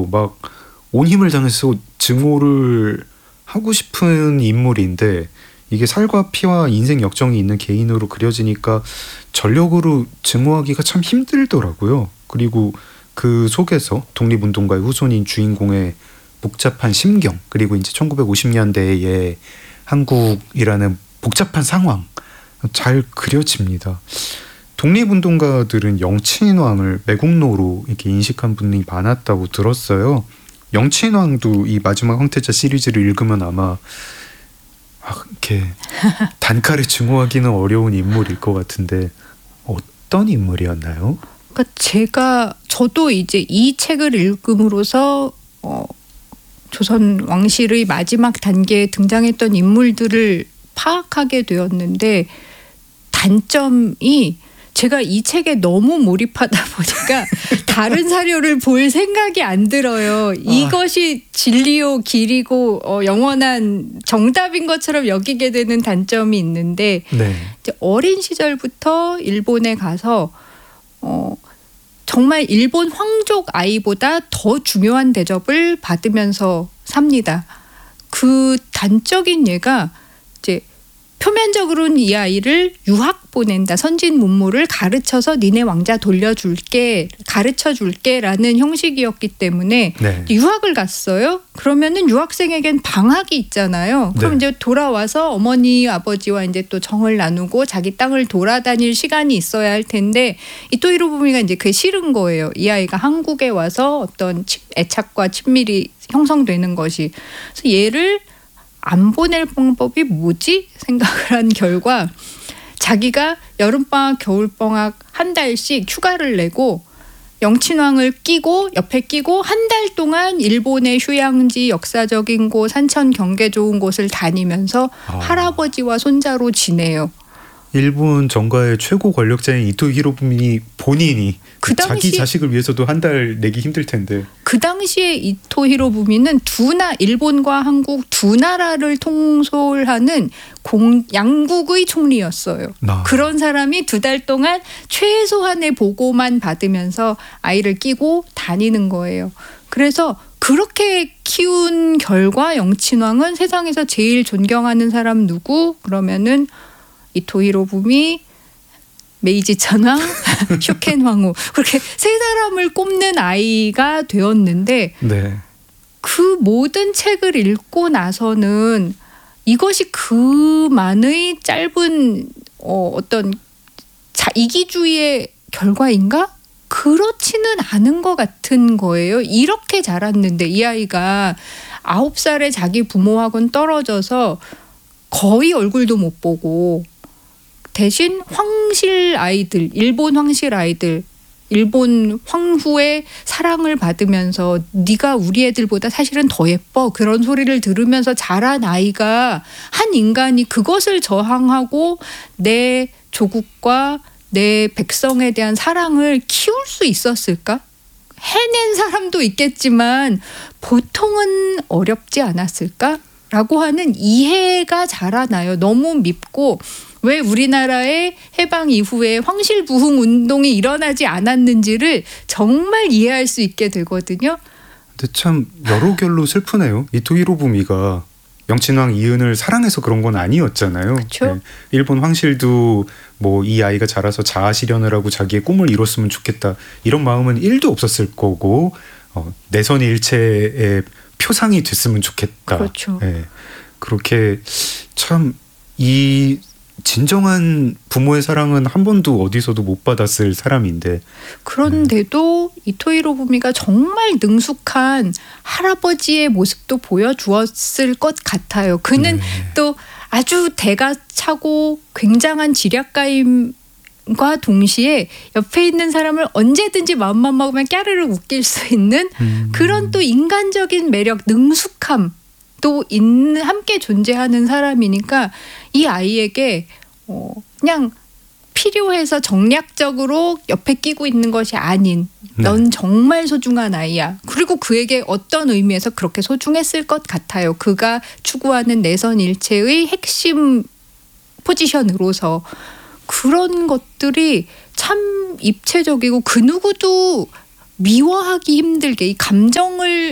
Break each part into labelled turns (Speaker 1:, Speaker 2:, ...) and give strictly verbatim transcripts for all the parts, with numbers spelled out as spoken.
Speaker 1: 막 온 힘을 다해서 증오를 하고 싶은 인물인데 이게 살과 피와 인생 역정이 있는 개인으로 그려지니까 전력으로 증오하기가 참 힘들더라고요. 그리고 그 속에서 독립운동가의 후손인 주인공의 복잡한 심경, 그리고 이제 천구백오십 년대의 한국이라는 복잡한 상황 잘 그려집니다. 독립운동가들은 영친왕을 매국노로 이렇게 인식한 분이 많았다고 들었어요. 영친왕도 이 마지막 황태자 시리즈를 읽으면 아마 아, 이렇게 단칼에 증오하기는 어려운 인물일 것 같은데 어떤 인물이었나요?
Speaker 2: 그러니까 제가 저도 이제 이 책을 읽음으로써 어, 조선 왕실의 마지막 단계에 등장했던 인물들을 파악하게 되었는데 단점이 제가 이 책에 너무 몰입하다 보니까 다른 사료를 볼 생각이 안 들어요. 이것이 진리요 길이고 어, 영원한 정답인 것처럼 여기게 되는 단점이 있는데
Speaker 1: 네.
Speaker 2: 이제 어린 시절부터 일본에 가서 어, 정말 일본 황족 아이보다 더 중요한 대접을 받으면서 삽니다. 그 단적인 예가 이제 표면적으로는 이 아이를 유학 보낸다. 선진 문물을 가르쳐서 니네 왕자 돌려줄게. 가르쳐줄게 라는 형식이었기 때문에
Speaker 1: 네.
Speaker 2: 유학을 갔어요. 그러면은 유학생에겐 방학이 있잖아요. 그럼 네. 이제 돌아와서 어머니 아버지와 이제 또 정을 나누고 자기 땅을 돌아다닐 시간이 있어야 할 텐데 이토 히로부미가 이제 그게 싫은 거예요. 이 아이가 한국에 와서 어떤 애착과 친밀이 형성되는 것이. 그래서 얘를 안 보낼 방법이 뭐지? 생각을 한 결과 자기가 여름방학, 겨울방학 한 달씩 휴가를 내고 영친왕을 끼고 옆에 끼고 한 달 동안 일본의 휴양지, 역사적인 곳, 산천 경계 좋은 곳을 다니면서 아. 할아버지와 손자로 지내요.
Speaker 1: 일본 정가의 최고 권력자인 이토 히로부미 본인이 그 당시, 자기 자식을 위해서도 한 달 내기 힘들 텐데
Speaker 2: 그 당시에 이토 히로부미는 두나 일본과 한국 두 나라를 통솔하는 공, 양국의 총리였어요. 아. 그런 사람이 두 달 동안 최소한의 보고만 받으면서 아이를 끼고 다니는 거예요. 그래서 그렇게 키운 결과 영친왕은 세상에서 제일 존경하는 사람 누구? 그러면은 이토 히로부미, 메이지 천황, 쇼켄 황후 그렇게 세 사람을 꼽는 아이가 되었는데 네. 그 모든 책을 읽고 나서는 이것이 그만의 짧은 어, 어떤 자, 이기주의의 결과인가? 그렇지는 않은 것 같은 거예요. 이렇게 자랐는데 이 아이가 아홉 살에 자기 부모하고는 떨어져서 거의 얼굴도 못 보고 대신 황실 아이들, 일본 황실 아이들, 일본 황후의 사랑을 받으면서 네가 우리 애들보다 사실은 더 예뻐 그런 소리를 들으면서 자란 아이가 한 인간이 그것을 저항하고 내 조국과 내 백성에 대한 사랑을 키울 수 있었을까? 해낸 사람도 있겠지만 보통은 어렵지 않았을까? 라고 하는 이해가 자라나요. 너무 밉고 왜 우리나라의 해방 이후에 황실부흥 운동이 일어나지 않았는지를 정말 이해할 수 있게 되거든요.
Speaker 1: 근데 참 여러 결로 슬프네요. 이토 히로부미가 영친왕 이은을 사랑해서 그런 건 아니었잖아요.
Speaker 2: 그렇죠. 네.
Speaker 1: 일본 황실도 뭐 이 아이가 자라서 자아 실현을 하고 자기의 꿈을 이뤘으면 좋겠다 이런 마음은 일도 없었을 거고 어, 내선 일체의 표상이 됐으면 좋겠다.
Speaker 2: 그렇죠.
Speaker 1: 네. 그렇게 참 이 진정한 부모의 사랑은 한 번도 어디서도 못 받았을 사람인데
Speaker 2: 그런데도 네. 이토 히로부미가 정말 능숙한 할아버지의 모습도 보여주었을 것 같아요. 그는 네. 또 아주 대가 차고 굉장한 지략가임 과 동시에 옆에 있는 사람을 언제든지 마음만 먹으면 까르르 웃길 수 있는 음. 그런 또 인간적인 매력, 능숙함 또 있는 함께 존재하는 사람이니까 이 아이에게 어 그냥 필요해서 정략적으로 옆에 끼고 있는 것이 아닌 넌 네. 정말 소중한 아이야. 그리고 그에게 어떤 의미에서 그렇게 소중했을 것 같아요. 그가 추구하는 내선 일체의 핵심 포지션으로서 그런 것들이 참 입체적이고 그 누구도 미워하기 힘들게 이 감정을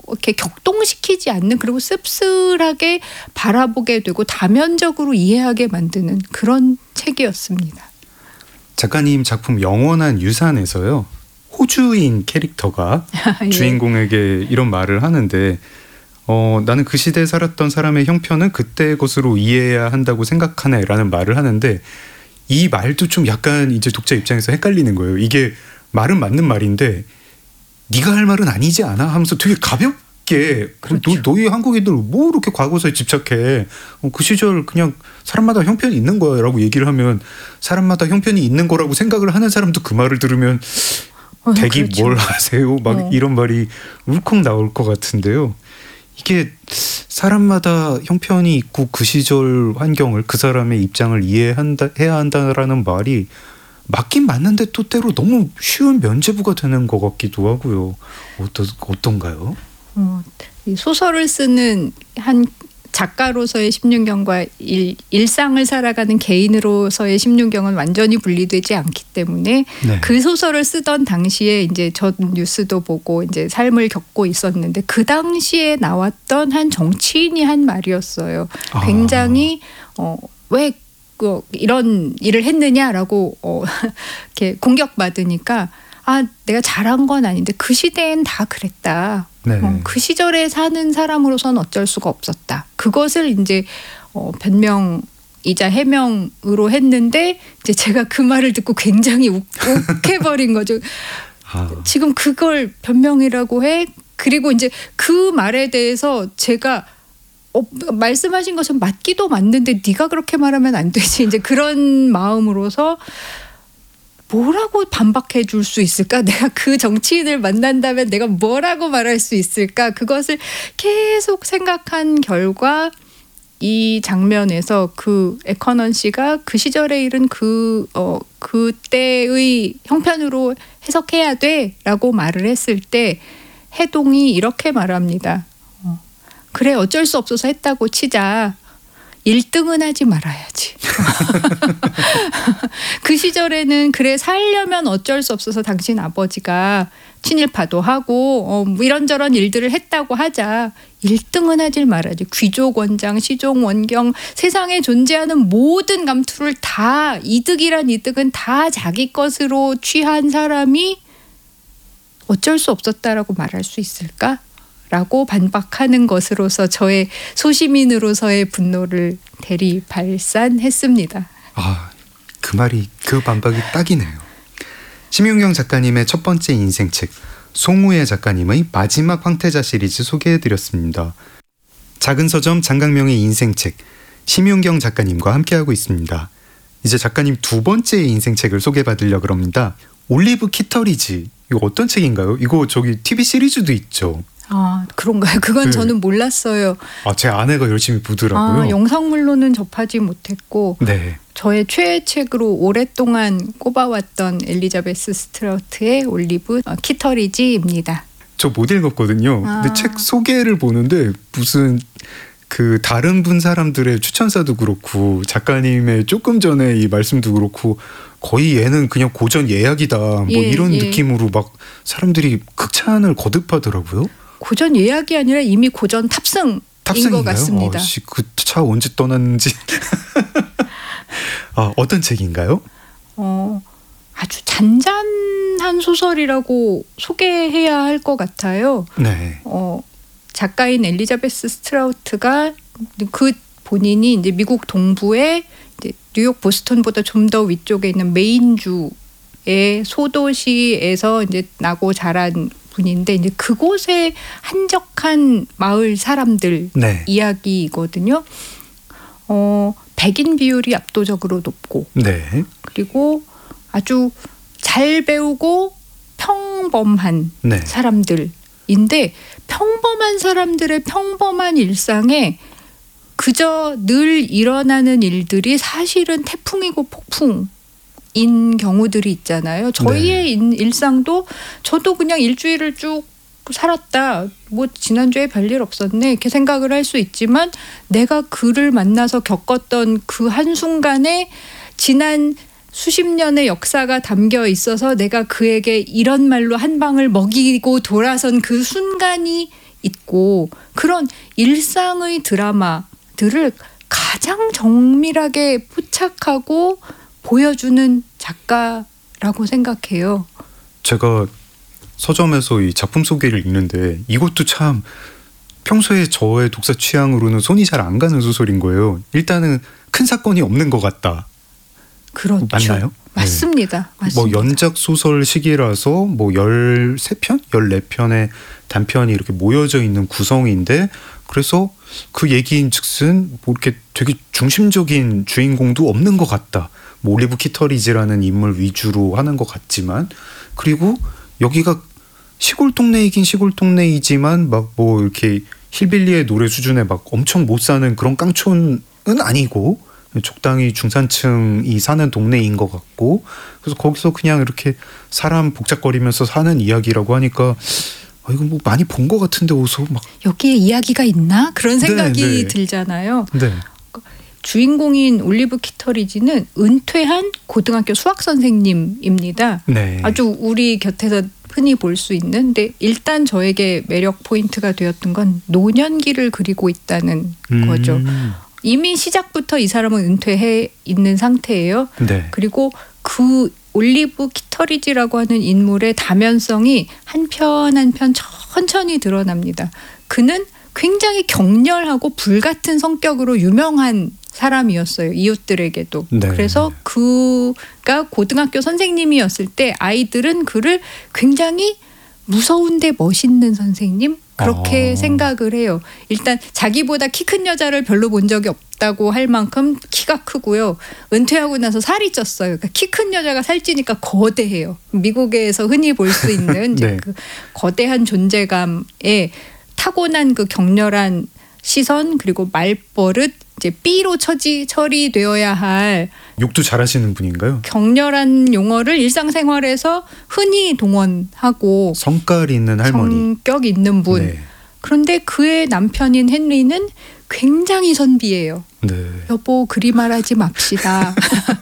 Speaker 2: 이렇게 격동시키지 않는, 그리고 씁쓸하게 바라보게 되고 다면적으로 이해하게 만드는 그런 책이었습니다.
Speaker 1: 작가님 작품 영원한 유산에서요, 호주인 캐릭터가 예. 주인공에게 이런 말을 하는데, 어, 나는 그 시대에 살았던 사람의 형편은 그때의 것으로 이해해야 한다고 생각하네 라는 말을 하는데, 이 말도 좀 약간 이제 독자 입장에서 헷갈리는 거예요. 이게 말은 맞는 말인데 네가 할 말은 아니지 않아? 하면서 되게 가볍게, 그렇죠. 너, 너희 한국인들 뭐 이렇게 과거사에 집착해. 어, 그 시절 그냥 사람마다 형편이 있는 거야 라고 얘기를 하면, 사람마다 형편이 있는 거라고 생각을 하는 사람도 그 말을 들으면 어, 대기 그렇죠. 뭘 하세요? 막 어. 이런 말이 울컥 나올 것 같은데요. 이게 사람마다 형편이 있고 그 시절 환경을, 그 사람의 입장을 이해한다, 해야 한다라는 말이 맞긴 맞는데 또 때로 너무 쉬운 면죄부가 되는 것 같기도 하고요. 어떠, 어떤가요?
Speaker 2: 어, 이 소설을 쓰는 한 작가로서의 십육경과 일, 일상을 살아가는 개인으로서의 십육경은 완전히 분리되지 않기 때문에 네. 그 소설을 쓰던 당시에 이제 저 뉴스도 보고 이제 삶을 겪고 있었는데, 그 당시에 나왔던 한 정치인이 한 말이었어요. 아. 굉장히 어, 왜 그 이런 일을 했느냐라고 어, 이렇게 공격받으니까, 아, 내가 잘한 건 아닌데 그 시대엔 다 그랬다. 네. 어, 그 시절에 사는 사람으로서는 어쩔 수가 없었다. 그것을 이제 어, 변명이자 해명으로 했는데, 이제 제가 그 말을 듣고 굉장히 욱, 욱해버린 거죠. 아. 지금 그걸 변명이라고 해? 그리고 이제 그 말에 대해서 제가 어, 말씀하신 것은 맞기도 맞는데 네가 그렇게 말하면 안 되지. 이제 그런 마음으로서 뭐라고 반박해 줄 수 있을까? 내가 그 정치인을 만난다면 내가 뭐라고 말할 수 있을까? 그것을 계속 생각한 결과 이 장면에서 그 에커넌 씨가 그 시절에 일은 그, 어, 그때의 형편으로 해석해야 돼 라고 말을 했을 때, 해동이 이렇게 말합니다. 어, 그래, 어쩔 수 없어서 했다고 치자. 일 등은 하지 말아야지. 그 시절에는 그래, 살려면 어쩔 수 없어서 당신 아버지가 친일파도 하고 어, 뭐 이런저런 일들을 했다고 하자. 일 등은 하지 말아야지. 귀족 원장, 시종 원경, 세상에 존재하는 모든 감투를 다, 이득이란 이득은 다 자기 것으로 취한 사람이 어쩔 수 없었다라고 말할 수 있을까? 라고 반박하는 것으로서 저의 소시민으로서의 분노를 대리 발산했습니다.
Speaker 1: 아, 그 말이, 그 반박이 딱이네요. 심윤경 작가님의 첫 번째 인생책, 송우혜 작가님의 마지막 황태자 시리즈 소개해드렸습니다. 작은 서점 장강명의 인생책, 심윤경 작가님과 함께하고 있습니다. 이제 작가님 두 번째 인생책을 소개받으려고 합니다. 올리브 키터리지, 이거 어떤 책인가요? 이거 저기 티비 시리즈도 있죠.
Speaker 2: 아, 그런가요? 그건 네. 저는 몰랐어요.
Speaker 1: 아, 제 아내가 열심히 보더라고요.
Speaker 2: 아, 영상물로는 접하지 못했고
Speaker 1: 네.
Speaker 2: 저의 최애 책으로 오랫동안 꼽아왔던 엘리자베스 스트라우트의 올리브 키터리지입니다.
Speaker 1: 저 못 읽었거든요. 아. 근데 책 소개를 보는데 무슨 그 다른 분 사람들의 추천사도 그렇고 작가님의 조금 전에 이 말씀도 그렇고 거의 얘는 그냥 고전 예약이다 뭐 예, 이런 예. 느낌으로 막 사람들이 극찬을 거듭하더라고요.
Speaker 2: 고전 예약이 아니라 이미 고전 탑승인 탑승인가요? 것 같습니다.
Speaker 1: 그 차 언제 떠났는지. 아, 어떤 책인가요?
Speaker 2: 어, 아주 잔잔한 소설이라고 소개해야 할 것 같아요.
Speaker 1: 네.
Speaker 2: 어, 작가인 엘리자베스 스트라우트가 그 본인이 이제 미국 동부의 이제 뉴욕 보스턴보다 좀 더 위쪽에 있는 메인주의 소도시에서 이제 나고 자란 분인데, 이제 그곳의 한적한 마을 사람들 네. 이야기거든요. 어, 백인 비율이 압도적으로 높고,
Speaker 1: 네.
Speaker 2: 그리고 아주 잘 배우고 평범한 네. 사람들인데, 평범한 사람들의 평범한 일상에 그저 늘 일어나는 일들이 사실은 태풍이고 폭풍인 경우들이 있잖아요. 저희의 네. 일상도 저도 그냥 일주일을 쭉 살았다. 뭐 지난주에 별일 없었네. 이렇게 생각을 할 수 있지만, 내가 그를 만나서 겪었던 그 한순간에 지난 수십 년의 역사가 담겨 있어서 내가 그에게 이런 말로 한 방을 먹이고 돌아선 그 순간이 있고 그런 일상의 드라마들을 가장 정밀하게 포착하고 보여주는 작가라고 생각해요.
Speaker 1: 제가 서점에서 이 작품 소개를 읽는데 이것도 참 평소에 저의 독서 취향으로는 손이 잘 안 가는 소설인 거예요. 일단은 큰 사건이 없는 것 같다.
Speaker 2: 그렇죠.
Speaker 1: 맞나요?
Speaker 2: 맞습니다.
Speaker 1: 네.
Speaker 2: 맞습니다.
Speaker 1: 뭐 연작 소설 시기라서 뭐 열세 편, 열네 편의 단편이 이렇게 모여져 있는 구성인데 그래서 그 얘기인즉슨 뭐 이렇게 되게 중심적인 주인공도 없는 것 같다. 뭐 올리브 키터리지라는 인물 위주로 하는 것 같지만 그리고 여기가 시골 동네이긴 시골 동네이지만 막 뭐 이렇게 힐빌리의 노래 수준에 막 엄청 못 사는 그런 깡촌은 아니고 적당히 중산층이 사는 동네인 것 같고 그래서 거기서 그냥 이렇게 사람 복잡거리면서 사는 이야기라고 하니까 아, 이거 뭐 많이 본 것 같은데 어서 막
Speaker 2: 여기에 이야기가 있나? 그런 생각이
Speaker 1: 네, 네.
Speaker 2: 들잖아요.
Speaker 1: 네.
Speaker 2: 주인공인 올리브 키터리지는 은퇴한 고등학교 수학 선생님입니다.
Speaker 1: 네.
Speaker 2: 아주 우리 곁에서 흔히 볼 수 있는 근데 일단 저에게 매력 포인트가 되었던 건 노년기를 그리고 있다는
Speaker 1: 음.
Speaker 2: 거죠. 이미 시작부터 이 사람은 은퇴해 있는 상태예요.
Speaker 1: 네.
Speaker 2: 그리고 그 올리브 키터리지라고 하는 인물의 다면성이 한 편 한 편 천천히 드러납니다. 그는 굉장히 격렬하고 불같은 성격으로 유명한 사람이었어요. 이웃들에게도.
Speaker 1: 네.
Speaker 2: 그래서 그가 고등학교 선생님이었을 때 아이들은 그를 굉장히 무서운데 멋있는 선생님 그렇게
Speaker 1: 아.
Speaker 2: 생각을 해요. 일단 자기보다 키 큰 여자를 별로 본 적이 없다고 할 만큼 키가 크고요. 은퇴하고 나서 살이 쪘어요. 그러니까 키 큰 여자가 살찌니까 거대해요. 미국에서 흔히 볼 수 있는
Speaker 1: 네.
Speaker 2: 그 거대한 존재감에 타고난 그 격렬한 시선 그리고 말버릇 이제 B로 처지 처리되어야 할
Speaker 1: 욕도 잘하시는 분인가요?
Speaker 2: 격렬한 용어를 일상생활에서 흔히 동원하고
Speaker 1: 성깔 있는 할머니.
Speaker 2: 성격 있는 분.
Speaker 1: 네.
Speaker 2: 그런데 그의 남편인 헨리는 굉장히 선비예요.
Speaker 1: 네.
Speaker 2: 여보 그리 말하지 맙시다.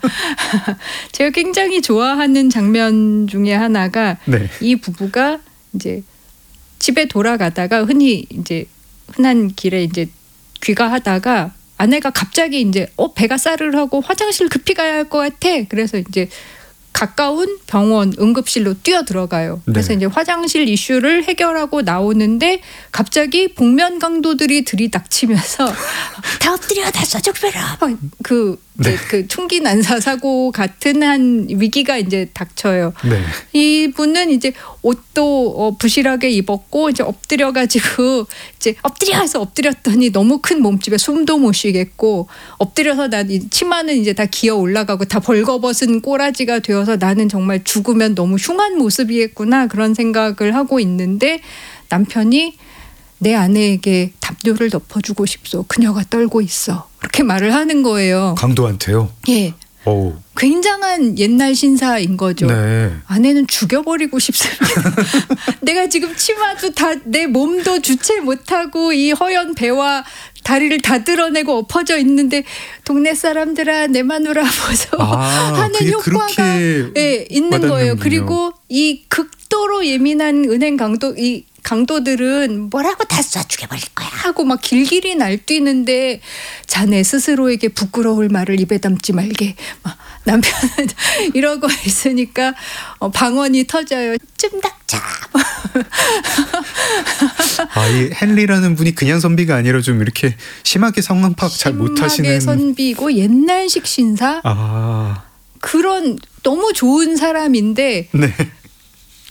Speaker 2: 제가 굉장히 좋아하는 장면 중에 하나가
Speaker 1: 네.
Speaker 2: 이 부부가 이제 집에 돌아가다가 흔히 이제 흔한 길에 이제 귀가하다가 아내가 갑자기 이제 어 배가 싸르르하고 화장실 급히 가야 할 것 같아. 그래서 이제 가까운 병원 응급실로 뛰어 들어가요. 그래서
Speaker 1: 네.
Speaker 2: 이제 화장실 이슈를 해결하고 나오는데 갑자기 복면 강도들이 들이닥치면서 다 엎드려 다 써죽여라. 그
Speaker 1: 네.
Speaker 2: 그 총기 난사 사고 같은 한 위기가 이제 닥쳐요.
Speaker 1: 네.
Speaker 2: 이분은 이제 옷도 어, 부실하게 입었고 이제 엎드려가지고 이제 엎드려서 엎드렸더니 너무 큰 몸집에 숨도 못 쉬겠고 엎드려서 난 이 치마는 이제 다 기어 올라가고 다 벌거벗은 꼬라지가 되어서 나는 정말 죽으면 너무 흉한 모습이겠구나 그런 생각을 하고 있는데 남편이 내 아내에게 담요를 덮어주고 싶소. 그녀가 떨고 있어. 그렇게 말을 하는 거예요.
Speaker 1: 강도한테요?
Speaker 2: 예.
Speaker 1: 오.
Speaker 2: 굉장한 옛날 신사인 거죠.
Speaker 1: 네.
Speaker 2: 아내는 죽여버리고 싶습니다. 내가 지금 치마도 다 내 몸도 주체 못하고 이 허연 배와 다리를 다 드러내고 엎어져 있는데 동네 사람들아 내 마누라 보소
Speaker 1: 아,
Speaker 2: 하는 효과가 예, 있는 거예요. 그리고 이 극도로 예민한 은행 강도 이 강도들은 뭐라고 다 쏴 죽여버릴 거야 하고 막 길길이 날뛰는데 자네 스스로에게 부끄러울 말을 입에 담지 말게 막 남편은 이러고 있으니까 어, 방언이 터져요. 좀 닥쳐.
Speaker 1: 아, 이 헨리라는 분이 그냥 선비가 아니라 좀 이렇게 심하게 상황 파악 잘 못하시는.
Speaker 2: 심하게 선비고 옛날식 신사.
Speaker 1: 아.
Speaker 2: 그런 너무 좋은 사람인데
Speaker 1: 네.